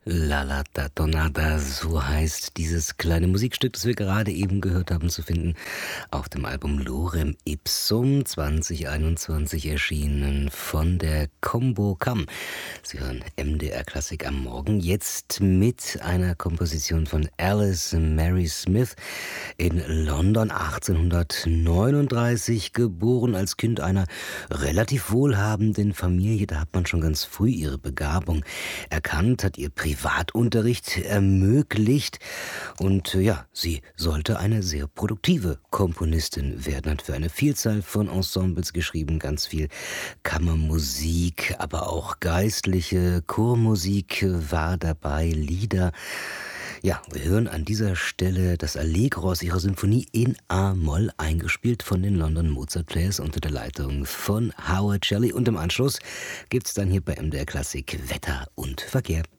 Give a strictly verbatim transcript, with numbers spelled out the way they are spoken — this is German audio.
La La Da Tonada, so heißt dieses kleine Musikstück, das wir gerade eben gehört haben, zu finden auf dem Album Lorem Ipsum zwanzig einundzwanzig erschienen von der Combo Cam. Sie hören M D R Klassik am Morgen, jetzt mit einer Komposition von Alice Mary Smith, in London achtzehnhundertneununddreißig geboren, als Kind einer relativ wohlhabenden Familie. Da hat man schon ganz früh ihre Begabung erkannt, hat ihr Privatunterricht ermöglicht und äh, ja, sie sollte eine sehr produktive Komponistin werden, hat für eine Vielzahl von Ensembles geschrieben, ganz viel Kammermusik, aber auch geistliche Chormusik war dabei, Lieder. Ja, wir hören an dieser Stelle das Allegro aus ihrer Sinfonie in A-Moll, eingespielt von den London Mozart Players unter der Leitung von Howard Shelley. Und im Anschluss gibt's dann hier bei M D R Klassik Wetter und Verkehr.